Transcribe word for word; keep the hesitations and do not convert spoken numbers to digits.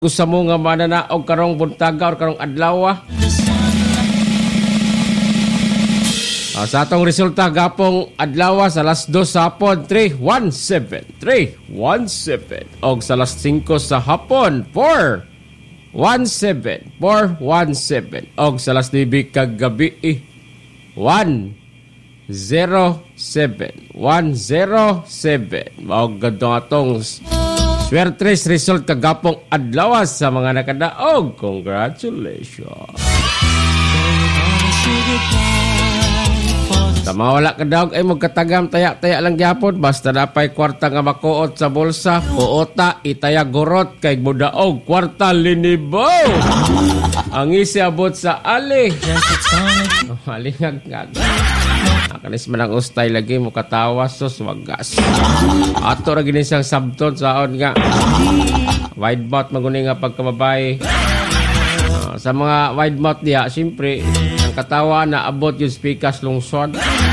Gusto mo nga mananaog karong buntaga or karong adlaw. Uh, sa atong resulta gapong adlaw sa alas dos sa hapon three one seven three one seven og sa alas singko sa hapon four one seven four one seven og sa alas nine kagabi one zero seven one zero seven. Mao gadto atong swertres result kagapong adlaw sa mga nakadaog. Congratulations. Sa mawala ka daw ay magkatagam taya-taya lang gyapon basta napay kwarta nga makuot sa bulsa, kuota itaya gorot kay mudaog kwarta linibo. Ang isiabot sa ali. Oh, alingag nga. Akanis man ang ustay lagi mo katawa sus wagas. Ato ra gini siyang sabton saon nga. Wide mouth maguni nga pagkamabay. Uh, sa mga wide mouth diya, siyempre ang katawa na abot yung speakers lungsod.